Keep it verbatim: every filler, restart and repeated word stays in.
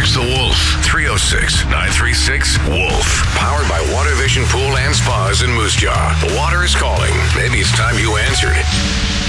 Text the Wolf. three oh six, nine three six, WOLF. Powered by Water Vision Pool and Spas in Moose Jaw. The water is calling. Maybe it's time you answered.